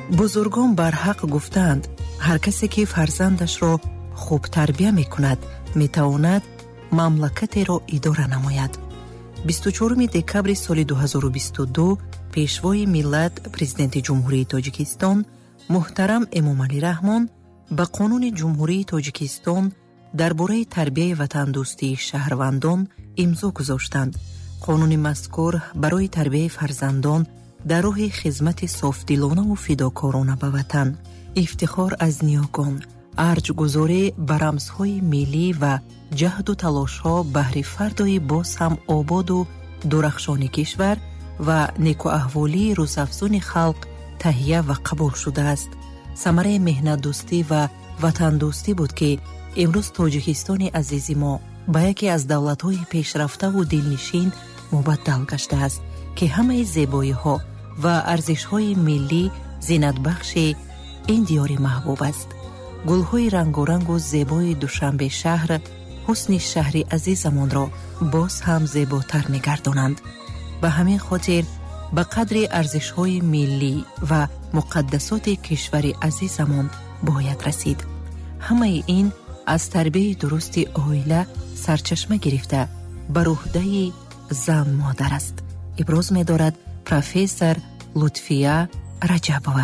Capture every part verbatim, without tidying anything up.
бузургон барҳақ гуфтанд, ҳар касе ки фарзандашро хуб тарбия мекунад, метавонад мамлакатеро идора намояд. бисту чорум декабри соли дуҳазору бисту ду пешвои миллат президенти ҷумҳурии Тоҷикистон муҳтарам Эмомалӣ Раҳмон ба Қонуни ҷумҳурии Тоҷикистон дар бораи тарбияи ватандӯстии шаҳрвандон имзо гузоштанд. қонуни мазкур барои тарбияи фарзандон дар роҳи хизмати софдилонаву фидокорона ба ватан, ифтихор аз ниёгон, арҷгузорӣ ба рамзҳои миллӣ ва ҷаҳду талошҳо баҳри фардои боз ҳам ободу дурахшони кишвар ва некуаҳволии рӯзафзуни халқ таҳия ва қабул шудааст. самараи меҳнатдӯстӣ ва ватандӯстӣ буд ки имрӯз Тоҷикистони азизи мо ба яке аз давлатҳои пешрафтаву дилнишин мубаддал гаштааст, ки ҳамаи зебоиҳо ва арзишҳои миллӣ зинатбахши ин диёри маҳбуб аст. гулҳои рангорангу зебои Душанбе шаҳр ҳусни шаҳри азизамонро боз ҳам зеботар мегардонанд. ба ҳамин хотир ба қадри арзишҳои миллӣ ва муқаддасоти кишвари азизамон бояд расид. ҳамаи ин аз тарбияи дурусти оила сарчашма гирифта ба рӯҳдаи зан модар аст, иброз медорад профессор Лутфия Раҷабова.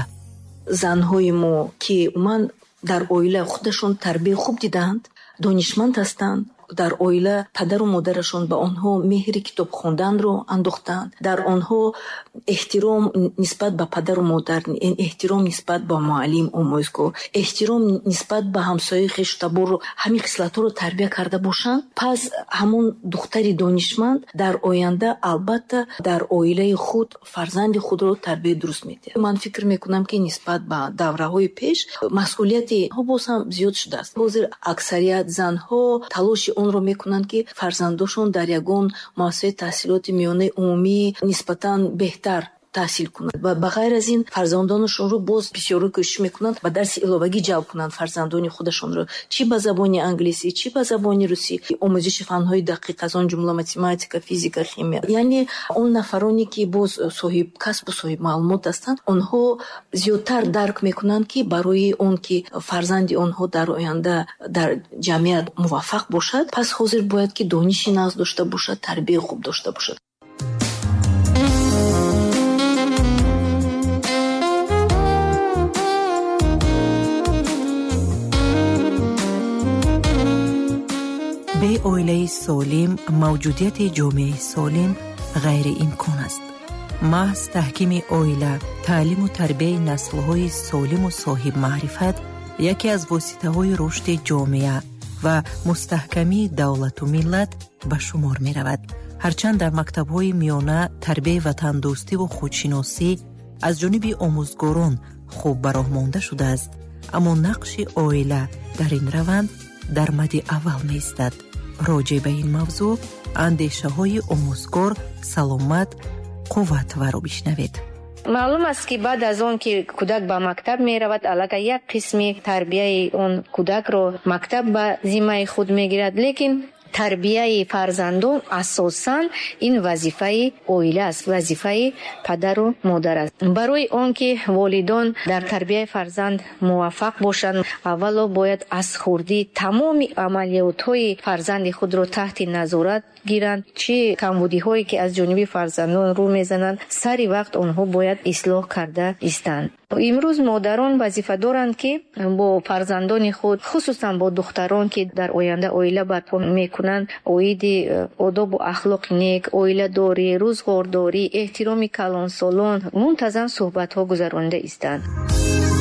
занҳои мо ки уман дар оила худашон тарбия хуб диданд, донишманд ҳастанд, дар оила падару модарашон ба онҳо меҳри китоб хонданро андохтанд, дар онҳо эҳтиром нисбат ба падару модар, эҳтиром нисбат ба муаллим, омӯзгор, эҳтиром нисбат ба ҳамсояи хештаборро, ҳамин хислатҳоро тарбия карда бошанд, пас ҳамон духтари донишманд дар оянда албатта дар оилаи худ фарзанди худро тарбия дуруст медиҳад. ман фикр мекунам ки нисбат ба давраҳои пеш масъулияти боз ҳам зиёд шудааст. ҳозир аксарият занҳо талоши онро мекунанд ки фарзандошон дар ягон муассисаи таҳсилоти миёнаи умумӣ нисбатан беҳтар таҳсил кунанд ва ба ғайр аз ин фарзандонашонро боз бисёрӣ кӯшиш мекунанд ба дарси иловагӣ ҷалб кунанд фарзандони худашонро, чӣ ба забони англисӣ, чӣ ба забони русӣ, омӯзиши фанҳои дақиқ аз он ҷумла математика, физика, химия. яъне он нафароне ки боз соҳиб касбу соҳиб маълумот ҳастанд, онҳо зиёдтар дарк мекунанд ки барои он ки фарзанди онҳо дар оянда дар ҷамъият муваффақ бошад, пас ҳозир бояд ки дониши нағз дошта бошад, тарбияи хуб дошта бошад. бе оилаи солим мавҷудияти ҷомеаи солим ғайриимкон аст. маҳз таҳкими оила, таълиму тарбияи наслҳои солиму соҳиб маърифат яке аз воситаҳои рушди ҷомеа ва мустаҳкамии давлату миллат ба шумор меравад. ҳарчанд дар мактабҳои миёна тарбияи ватандӯстиву худшиносӣ аз ҷониби омӯзгорон хуб ба роҳ монда шудааст, аммо нақши оила дар ин раванд дар мадди аввал меистад. роҷеъ ба ин мавзӯъ андешаҳои омӯзгор Саломат Қувватоваро бишнавед. маълум аст ки баъд аз он ки кӯдак ба мактаб меравад, аллакай як қисми тарбияи он кӯдакро мактаб ба зиммаи худ мегирад, лекин тарбияи фарзандон асосан ин вазифаи оила аст, вазифаи падару модар аст. барои он ки волидон дар тарбияи фарзанд муваффақ бошанд, аввало бояд аз хурдӣ тамоми амалиётҳои фарзанди худро таҳти назорат гиранд. чӣ камбудиҳое ки аз ҷониби фарзандон рӯ мезананд, сари вақт онҳо бояд ислоҳ карда истанд. имрӯз модарон вазифа доранд ки бо фарзандони худ, хусусан бо духтарон ки дар оянда оила барпо мекунанд, оиди одобу ахлоқи нек, оиладорӣ, рӯзғордорӣ, эҳтироми калонсолон мунтазам суҳбатҳо гузаронида истанд.